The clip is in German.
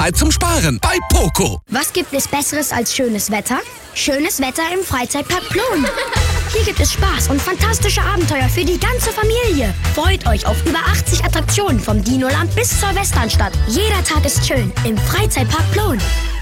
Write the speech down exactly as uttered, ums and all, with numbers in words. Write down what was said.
Zeit zum Sparen bei Poco. Was gibt es Besseres als schönes Wetter? Schönes Wetter im Freizeitpark Plon. Hier gibt es Spaß und fantastische Abenteuer für die ganze Familie. Freut euch auf über achtzig Attraktionen vom Dinoland bis zur Westernstadt. Jeder Tag ist schön im Freizeitpark Plon.